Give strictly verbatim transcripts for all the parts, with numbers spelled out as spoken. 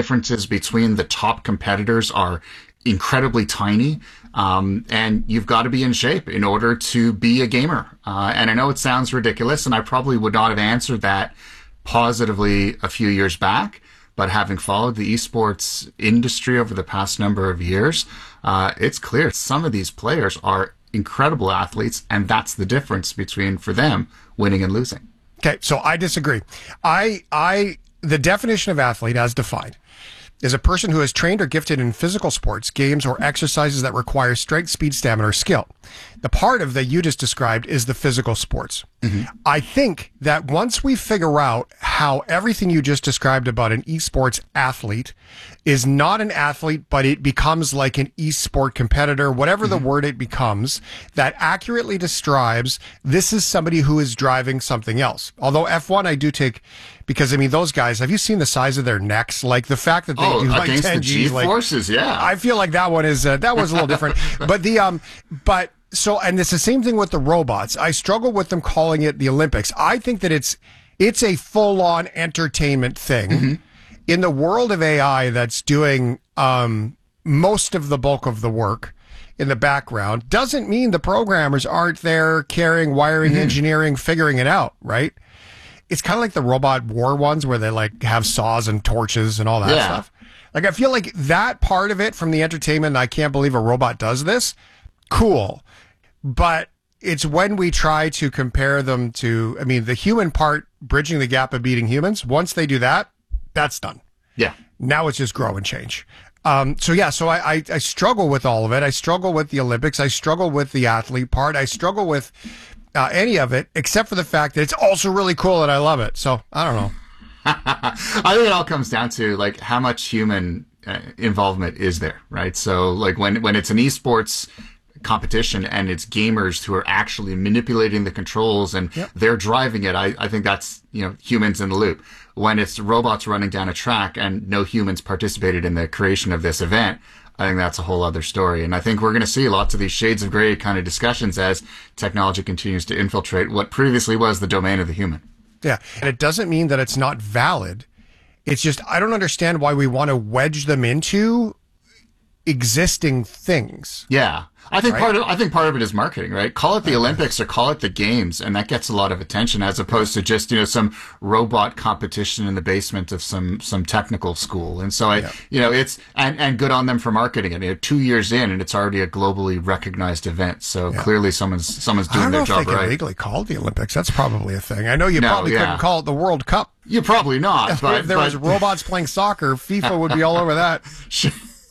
differences between the top competitors are incredibly tiny. Um, and you've got to be in shape in order to be a gamer. Uh, and I know it sounds ridiculous, and I probably would not have answered that positively a few years back. But having followed the esports industry over the past number of years, uh, it's clear some of these players are incredible athletes, and that's the difference between, for them, winning and losing. Okay, so I disagree. I, I, the definition of athlete as defined is a person who is trained or gifted in physical sports, games, or exercises that require strength, speed, stamina, or skill. The part of that you just described is the physical sports. Mm-hmm. I think that once we figure out how everything you just described about an esports athlete is not an athlete, but it becomes like an esport competitor, whatever mm-hmm. the word it becomes, that accurately describes this is somebody who is driving something else. Although F one, I do take, because I mean, those guys, have you seen the size of their necks? Like the fact that they oh, do like against ten the G Gs, like, forces, yeah. I feel like that one is, uh, that was a little different. But the, um, but, So, and it's the same thing with the robots. I struggle with them calling it the Olympics. I think that it's it's a full-on entertainment thing mm-hmm. in the world of A I that's doing um, most of the bulk of the work in the background. Doesn't mean the programmers aren't there carrying, wiring, mm-hmm. engineering, figuring it out, right? It's kind of like the robot war ones where they like have saws and torches and all that yeah. stuff. Like I feel like that part of it from the entertainment, I can't believe a robot does this. Cool. But it's when we try to compare them to, I mean, the human part, bridging the gap of beating humans, once they do that, that's done. Yeah. Now it's just grow and change. Um, so, yeah, so I, I, I struggle with all of it. I struggle with the Olympics. I struggle with the athlete part. I struggle with uh, any of it, except for the fact that it's also really cool and I love it. So, I don't know. I think it all comes down to, like, how much human uh, involvement is there, right? So, like, when when it's an esports competition and it's gamers who are actually manipulating the controls and yep. they're driving it, I, I think that's, you know, humans in the loop. When it's robots running down a track and no humans participated in the creation of this event, I think that's a whole other story. And I think we're going to see lots of these shades of gray kind of discussions as technology continues to infiltrate what previously was the domain of the human. Yeah. And it doesn't mean that it's not valid. It's just, I don't understand why we want to wedge them into existing things. Yeah. I think right? part of I think part of it is marketing, right? Call it the Olympics or call it the games, and that gets a lot of attention as opposed to just, you know, some robot competition in the basement of some some technical school. And so I yeah. you know, it's and, and good on them for marketing it. You know, two years in and it's already a globally recognized event. So yeah. clearly someone's someone's doing their job right. I don't know if they can legally call it the Olympics. That's probably a thing. I know you no, probably yeah. couldn't call it the World Cup. You probably not. But if there but, was robots playing soccer, FIFA would be all over that. Sure.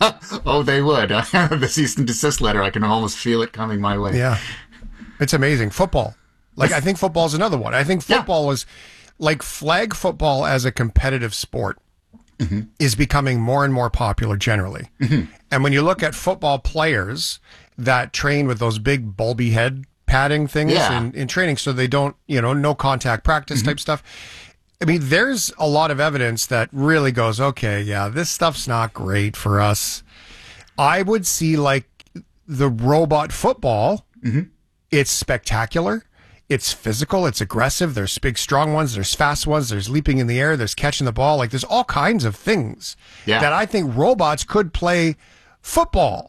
Oh, they would. The cease and desist letter, I can almost feel it coming my way. Yeah. It's amazing. Football. Like, I think football is another one. I think football yeah. is, like, flag football as a competitive sport mm-hmm. is becoming more and more popular generally. Mm-hmm. And when you look at football players that train with those big bulby head padding things yeah. in, in training so they don't, you know, no contact practice mm-hmm. type stuff. I mean, there's a lot of evidence that really goes, okay, yeah, this stuff's not great for us. I would see, like, the robot football. Mm-hmm. It's spectacular. It's physical. It's aggressive. There's big, strong ones. There's fast ones. There's leaping in the air. There's catching the ball. Like, there's all kinds of things yeah. that I think robots could play football.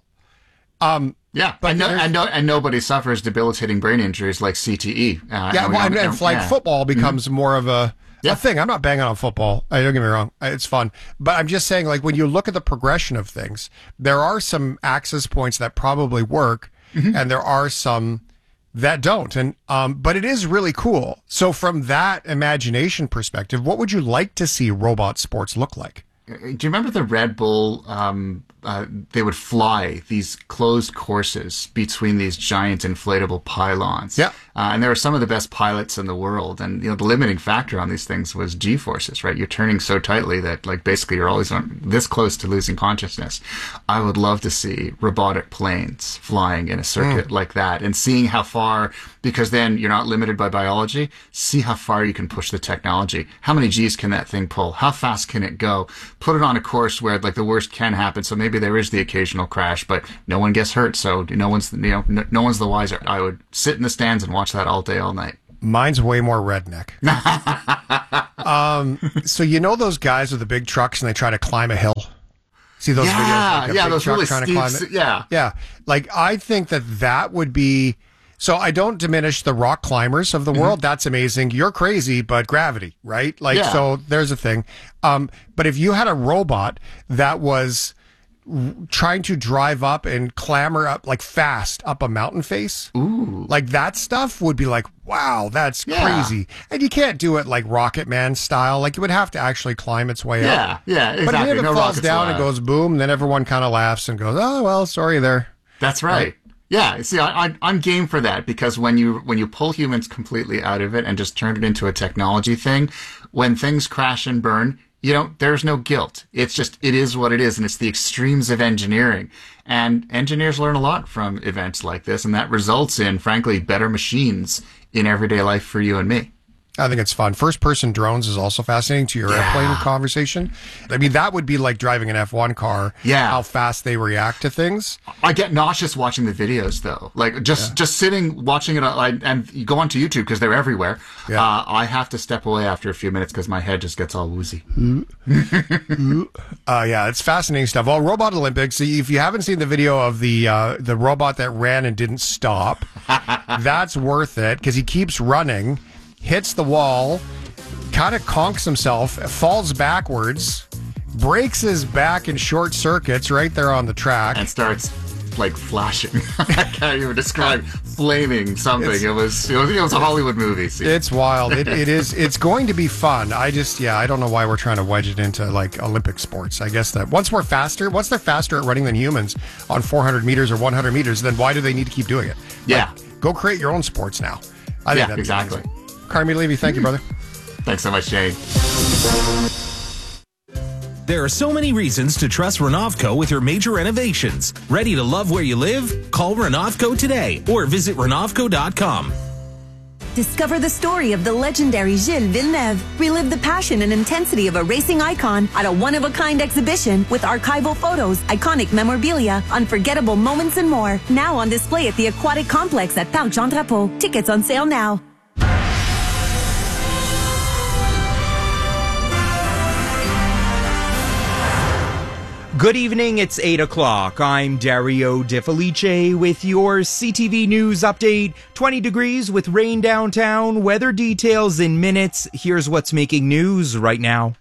Um, Yeah, but and, no, and, no, and nobody suffers debilitating brain injuries like C T E. Uh, yeah, well, and, and flag yeah. football becomes mm-hmm. more of a... Yeah. A thing. I'm not banging on football. I don't get me wrong. It's fun. But I'm just saying, like, when you look at the progression of things, there are some access points that probably work, mm-hmm. and there are some that don't. And um, but it is really cool. So from that imagination perspective, what would you like to see robot sports look like? Do you remember the Red Bull? Um, uh, they would fly these closed courses between these giant inflatable pylons. Yeah. Uh, and there were some of the best pilots in the world. And, you know, the limiting factor on these things was G-forces, right? You're turning so tightly that, like, basically you're always on, this close to losing consciousness. I would love to see robotic planes flying in a circuit mm. like that and seeing how far, because then you're not limited by biology, see how far you can push the technology. How many G's can that thing pull? How fast can it go? Put it on a course where, like, the worst can happen. So maybe there is the occasional crash, but no one gets hurt. So no one's, you know, no, no one's the wiser. I would sit in the stands and watch that all day, all night. Mine's way more redneck. um, so you know those guys with the big trucks and they try to climb a hill? See those yeah, videos? Like a yeah, big those truck really trying steep, to climb it? yeah. Yeah. Like, I think that that would be... So I don't diminish the rock climbers of the world. Mm-hmm. That's amazing. You're crazy, but gravity, right? Like, yeah. So there's a thing. Um, but if you had a robot that was trying to drive up and clamber up like fast up a mountain face, ooh, like that stuff would be like, wow, that's yeah. crazy. And you can't do it like Rocket Man style. Like, you would have to actually climb its way yeah, up. Yeah, yeah, exactly. But if it no falls down allowed. and goes boom, then everyone kind of laughs and goes, oh, well, sorry there. That's right. right? Yeah, see, I, I, I'm game for that, because when you when you pull humans completely out of it and just turn it into a technology thing, when things crash and burn, you know, there's no guilt. It's just, it is what it is, and it's the extremes of engineering. And engineers learn a lot from events like this, and that results in, frankly, better machines in everyday life for you and me. I think it's fun. First-person drones is also fascinating to your yeah. airplane conversation. I mean, that would be like driving an F one car. Yeah. How fast they react to things. I get nauseous watching the videos, though. Like, just, yeah. just sitting, watching it, I, and you go onto YouTube because they're everywhere. Yeah. Uh, I have to step away after a few minutes because my head just gets all woozy. uh, yeah, it's fascinating stuff. Well, Robot Olympics, if you haven't seen the video of the, uh, the robot that ran and didn't stop, that's worth it because he keeps running. Hits the wall, kind of conks himself, falls backwards, breaks his back in short circuits right there on the track. And starts, like, flashing. I can't even describe flaming something. It was, it was it was a Hollywood movie. See? It's wild. It, it is. It's going to be fun. I just, yeah, I don't know why we're trying to wedge it into, like, Olympic sports. I guess that once we're faster, once they're faster at running than humans on four hundred meters or one hundred meters, then why do they need to keep doing it? Yeah. Like, go create your own sports now. I think yeah, that'd exactly. Amazing. Carmi Levy, thank you, brother. Thanks so much, Shane. There are so many reasons to trust Renovco with your major renovations. Ready to love where you live? Call Renovco today or visit Renovco dot com. Discover the story of the legendary Gilles Villeneuve. Relive the passion and intensity of a racing icon at a one-of-a-kind exhibition with archival photos, iconic memorabilia, unforgettable moments, and more. Now on display at the Aquatic Complex at Parc Jean Drapeau. Tickets on sale now. Good evening, it's eight o'clock. I'm Dario De Felice with your C T V News update. twenty degrees with rain downtown. Weather details in minutes. Here's what's making news right now.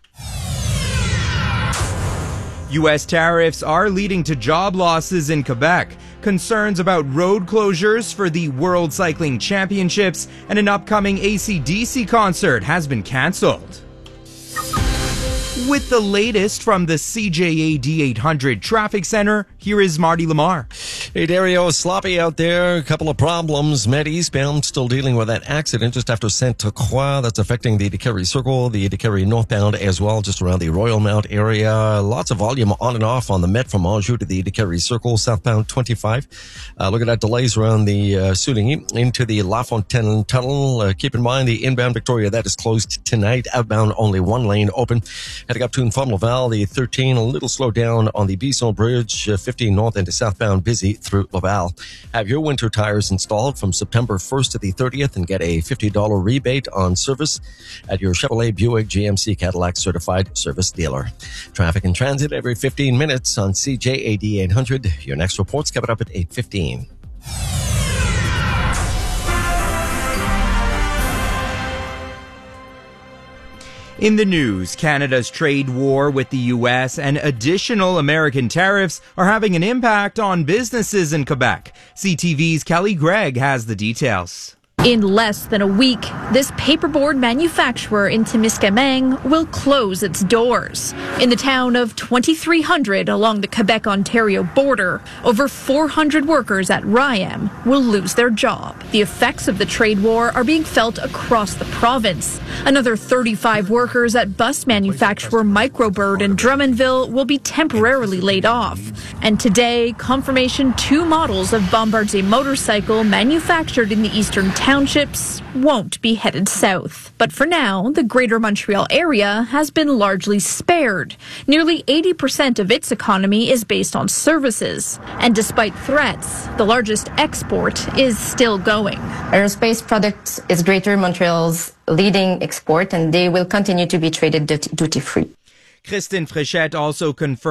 U S tariffs are leading to job losses in Quebec. Concerns about road closures for the World Cycling Championships and an upcoming A C D C concert has been canceled. With the latest from the C J A D eight hundred Traffic Center, here is Marty Lamar. Hey, Dario, sloppy out there. A couple of problems. Med eastbound still dealing with that accident just after Sainte-Croix. That's affecting the Decarie Circle, the Decarie northbound as well, just around the Royal Mount area. Lots of volume on and off on the Met from Anjou to the Decarie Circle, southbound twenty-five. Uh, look at that delays around the uh, Soligny into the La Fontaine Tunnel. Uh, keep in mind the inbound Victoria, that is closed tonight. Outbound, only one lane open. Heading up to and from Laval, the thirteen, a little slow down on the Bisson Bridge, uh, fifteen north into southbound, busy through Laval. Have your winter tires installed from September first to the thirtieth and get a fifty dollars rebate on service at your Chevrolet, Buick, G M C, Cadillac certified service dealer. Traffic and transit every fifteen minutes on C J A D eight hundred. Your next report's coming up at eight fifteen. In the news, Canada's trade war with the U S and additional American tariffs are having an impact on businesses in Quebec. C T V's Kelly Gregg has the details. In less than a week, this paperboard manufacturer in Témiscamingue will close its doors. In the town of twenty-three hundred along the Quebec-Ontario border, over four hundred workers at R I A M will lose their job. The effects of the trade war are being felt across the province. Another thirty-five workers at bus manufacturer Microbird in Drummondville will be temporarily laid off. And today, confirmation two models of Bombardier motorcycle manufactured in the eastern townships won't be headed south. But for now, the Greater Montreal area has been largely spared. Nearly eighty percent of its economy is based on services. And despite threats, the largest export is still going. Aerospace products is Greater Montreal's leading export, and they will continue to be traded duty-free. Kristen Frechette also confirmed